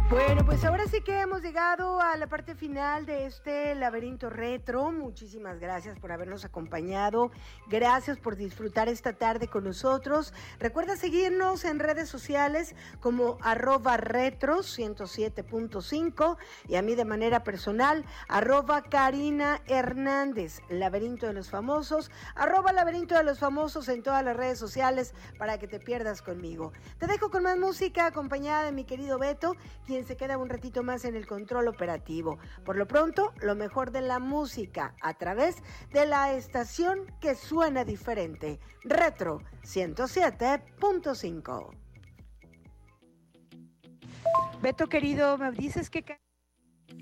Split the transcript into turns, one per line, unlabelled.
Bueno, pues ahora sí que hemos llegado a la parte final de este laberinto retro. Muchísimas gracias por habernos acompañado. Gracias por disfrutar esta tarde con nosotros. Recuerda seguirnos en redes sociales como @retro107.5 y a mí de manera personal @Karina Hernández, Laberinto de los Famosos, @Laberinto de los Famosos en todas las redes sociales para que te pierdas conmigo. Te dejo con más música acompañada de mi querido Beto, quien se queda un ratito más en el control operativo. Por lo pronto, lo mejor de la música a través de la estación que suena diferente, Retro 107.5. Beto querido, ¿me dices qué